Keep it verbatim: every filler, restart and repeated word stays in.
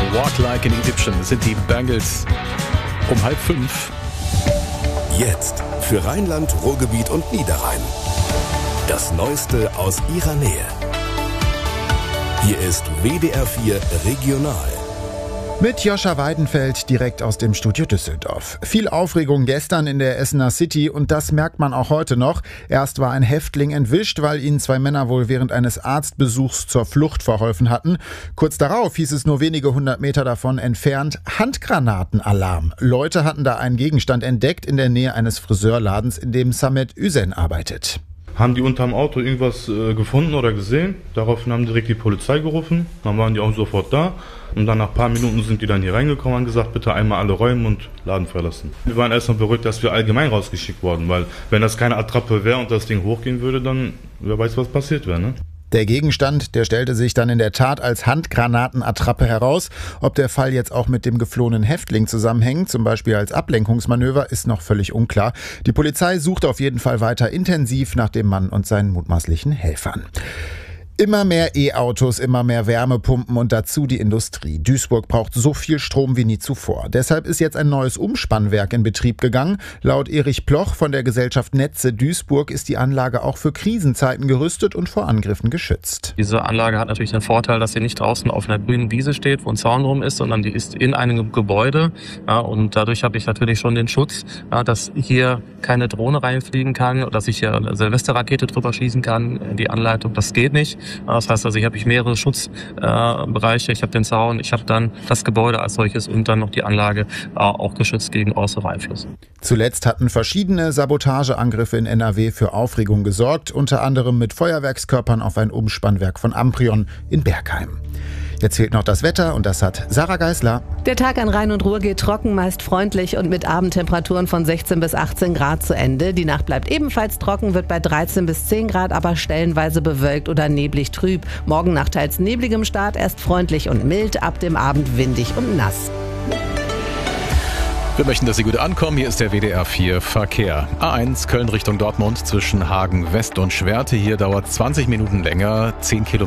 Walk Like an Egyptian sind die Bangles um halb fünf. Jetzt für Rheinland, Ruhrgebiet und Niederrhein. Das Neueste aus ihrer Nähe. Hier ist W D R vier Regional. Mit Joscha Weidenfeld direkt aus dem Studio Düsseldorf. Viel Aufregung gestern in der Essener City und das merkt man auch heute noch. Erst war ein Häftling entwischt, weil ihnen zwei Männer wohl während eines Arztbesuchs zur Flucht verholfen hatten. Kurz darauf hieß es nur wenige hundert Meter davon entfernt Handgranatenalarm. Leute hatten da einen Gegenstand entdeckt in der Nähe eines Friseurladens, in dem Samet Üsen arbeitet. Haben die unterm Auto irgendwas äh, gefunden oder gesehen? Daraufhin haben direkt die Polizei gerufen. Dann waren die auch sofort da. Und dann nach ein paar Minuten sind die dann hier reingekommen und haben gesagt, bitte einmal alle räumen und Laden verlassen. Wir waren erstmal beruhigt, dass wir allgemein rausgeschickt wurden, weil wenn das keine Attrappe wäre und das Ding hochgehen würde, dann wer weiß, was passiert wäre, ne? Der Gegenstand, der stellte sich dann in der Tat als Handgranatenattrappe heraus. Ob der Fall jetzt auch mit dem geflohenen Häftling zusammenhängt, zum Beispiel als Ablenkungsmanöver, ist noch völlig unklar. Die Polizei sucht auf jeden Fall weiter intensiv nach dem Mann und seinen mutmaßlichen Helfern. Immer mehr E-Autos, immer mehr Wärmepumpen und dazu die Industrie. Duisburg braucht so viel Strom wie nie zuvor. Deshalb ist jetzt ein neues Umspannwerk in Betrieb gegangen. Laut Erich Ploch von der Gesellschaft Netze Duisburg ist die Anlage auch für Krisenzeiten gerüstet und vor Angriffen geschützt. Diese Anlage hat natürlich den Vorteil, dass sie nicht draußen auf einer grünen Wiese steht, wo ein Zaun rum ist, sondern die ist in einem Gebäude. Ja, und dadurch habe ich natürlich schon den Schutz, ja, dass hier keine Drohne reinfliegen kann oder dass ich hier eine Silvesterrakete drüber schießen kann. Die Anleitung, das geht nicht. Das heißt also, ich habe mehrere Schutzbereiche, ich habe den Zaun, ich habe dann das Gebäude als solches und dann noch die Anlage auch geschützt gegen äußere Einflüsse. Zuletzt hatten verschiedene Sabotageangriffe in N R W für Aufregung gesorgt, unter anderem mit Feuerwerkskörpern auf ein Umspannwerk von Amprion in Bergheim. Jetzt fehlt noch das Wetter und das hat Sarah Geisler. Der Tag an Rhein und Ruhr geht trocken, meist freundlich und mit Abendtemperaturen von sechzehn bis achtzehn Grad zu Ende. Die Nacht bleibt ebenfalls trocken, wird bei dreizehn bis zehn Grad, aber stellenweise bewölkt oder neblig trüb. Morgen nach teils nebligem Start erst freundlich und mild, ab dem Abend windig und nass. Wir möchten, dass Sie gut ankommen. Hier ist der W D R vier Verkehr. A eins Köln Richtung Dortmund zwischen Hagen West und Schwerte. Hier dauert zwanzig Minuten länger, zehn Kilometer.